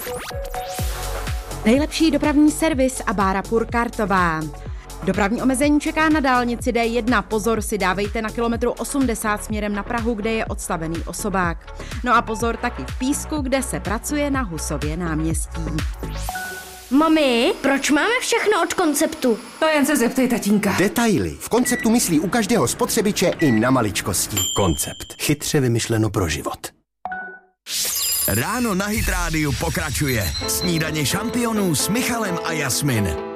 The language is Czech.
Nejlepší dopravní servis a Bára Purkartová. Dopravní omezení čeká na dálnici D1. Pozor si dávejte na kilometru 80 směrem na Prahu, kde je odstavený osobák. No a pozor taky v Písku, kde se pracuje na Husově náměstí. Mami, proč máme všechno od Konceptu? To jen se zeptej tatínka. Detaily. V Konceptu myslí u každého spotřebiče i na maličkosti. Koncept. Chytře vymyšleno pro život. Ráno na Hit rádiu pokračuje. Snídaně šampionů s Michalem a Jasmin.